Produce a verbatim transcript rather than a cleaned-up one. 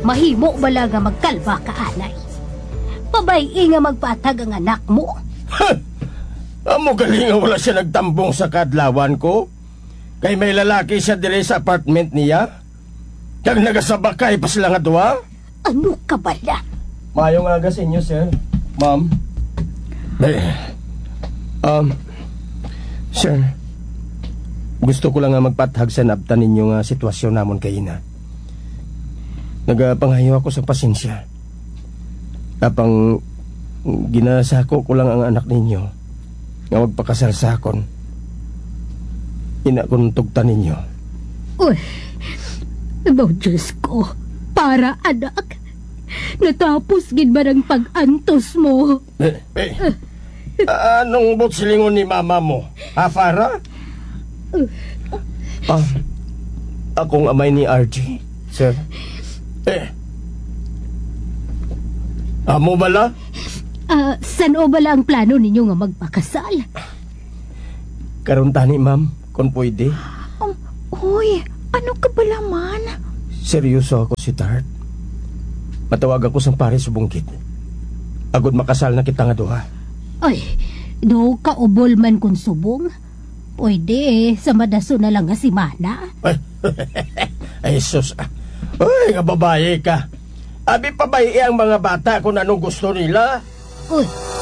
Mahimo bala nga magkalba ka, anay. Pabayi nga magpatag ang anak mo. Amo galing nga wala siya nagtambong sa kadlawan ko. Kay may lalaki siya dire sa apartment niya. Kag nagasabakay pa sila nga duha. Ano ka bala? Mayong aga sa inyo, sir. Ma'am. Eh, um, sir, gusto ko lang nga magpatag sa nabtan ninyo nga sitwasyon namon kay ina. Nagapangayo ako sa pasensya. Kapang ginasako ko lang ang anak ninyo nga magpakasal sa akon. Ina kong tugtan ninyo. Uy, oh, Diyos ko, para anak. Natapos gid ba ng pag-antos mo? Eh, eh. Anong butsilingon ni mama mo? Ha, Farah? Ah, akong amay ni R J, sir. Eh, amo bala? Ah, uh, san o bala ang plano ninyo nga magpakasal? Karon tani, ma'am, kung pwede. Um, uy, ano ka bala man? Seryoso ako si Tart. Matawag ako sa pare sa bungkit. Agod makasal na kita nga duha. Ay, do ka ubol man kung subong. Pwede eh, sa madaso na lang nga si Mana. Ay, ay sus. Ay, nga babae ka. Abi pabayi ang mga bata kung anong gusto nila. Uy,